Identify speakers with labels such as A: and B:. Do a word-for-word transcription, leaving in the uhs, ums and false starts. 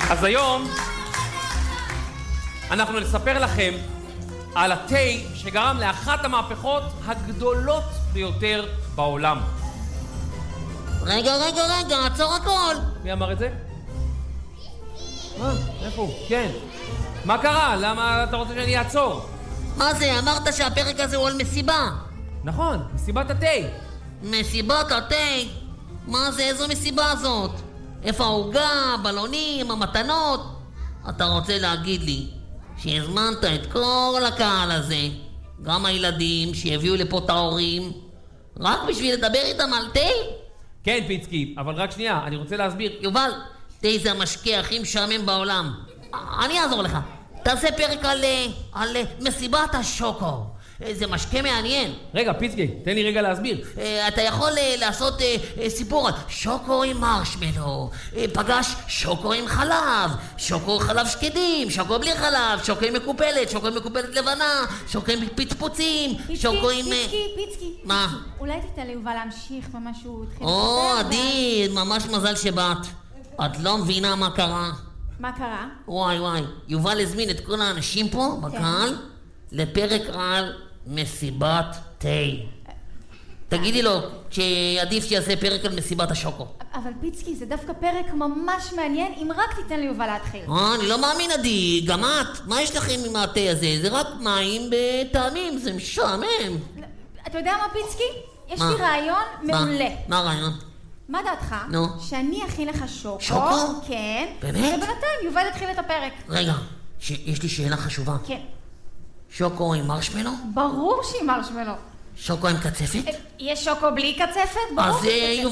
A: אז היום אנחנו נספר לכם על התה שגרם לאחת המהפכות הגדולות ביותר בעולם.
B: רגע, רגע, רגע, עצור הכל.
A: מי אמר את זה? מה? איפה הוא? כן. מה קרה? למה אתה רוצה שאני אעצור?
B: מה זה? אמרת שהפרק הזה הוא על מסיבה.
A: נכון, מסיבת התה.
B: מסיבת התה? מה זה? איזו מסיבה זאת? איפה העוגה, הבלונים, המתנות? אתה רוצה להגיד לי שהזמנת את כל הקהל הזה, גם הילדים שהביאו לפה את ההורים, רק בשביל לדבר איתם על תה?
A: כן, פיצקי, אבל רק שנייה, אני רוצה להסביר.
B: יובל, תה זה המשקה הכי משעמם בעולם. אני אעזור לך. תעשה פרק על, על מסיבת השוקו. זה משקה מעניין.
A: רגע, פיצקי, תן לי רגע להסביר.
B: אתה יכול לעשות סיפור על שוקו עם מרשמלו, פגש שוקו עם חלב, שוקו חלב שקדים, שוקו בלי חלב, שוקו עם מקופלת, שוקו עם מקופלת לבנה, שוקו עם פצפוצים, שוקו עם...
C: פיצקי, פיצקי.
B: מה?
C: אולי תיתן ליובל להמשיך במה שהוא התחיל...
B: או, עדי, ממש מזל שבאת. את לא מבינה מה קרה.
C: מה קרה?
B: וואי וואי, יובל הזמין את כל האנשים פה בקהל לפרק על מסיבת תה. תגידי לו שעדיף שיעשה פרק על מסיבת השוקו.
C: אבל פיצקי, זה דווקא פרק ממש מעניין אם רק תיתן ליובל להתחיל.
B: אה, אני לא מאמין, עדי, גם את. מה יש לכם עם התה הזה? זה רק מים בטעמים, זה משעמם.
C: אתה יודע מה, פיצקי? יש לי רעיון מעולה.
B: מה הרעיון?
C: מה דעתך?
B: נו.
C: שאני אכין לך שוקו.
B: שוקו?
C: כן.
B: באמת?
C: ובינתיים יובל התחיל את הפרק.
B: רגע, יש לי שאלה חשובה.
C: כן.
B: שוקו עם מרשמלו?
C: ברור שהיא מרשמלו.
B: שוקו עם קצפת?
C: יש שוקו בלי קצפת? ברור.
B: אז